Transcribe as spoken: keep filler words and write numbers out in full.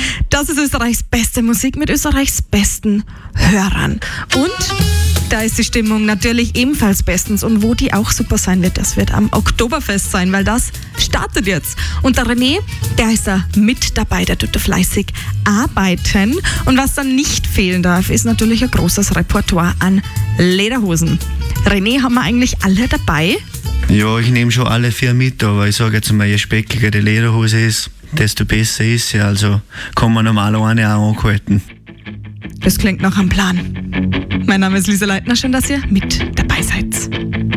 Das ist Österreichs beste Musik mit Österreichs besten Hörern. Und da ist die Stimmung natürlich ebenfalls bestens. Und wo die auch super sein wird, das wird am Oktoberfest sein, weil das startet jetzt. Und der René, der ist da mit dabei, der tut da fleißig arbeiten. Und was dann nicht fehlen darf, ist natürlich ein großes Repertoire an Lederhosen. René, haben wir eigentlich alle dabei? Ja, ich nehme schon alle vier mit, aber ich sage jetzt mal, je speckiger die Lederhose ist, desto besser ist sie. Also kann man normal eine auch anhalten. Das klingt nach einem Plan. Mein Name ist Lisa Leitner, schön, dass ihr mit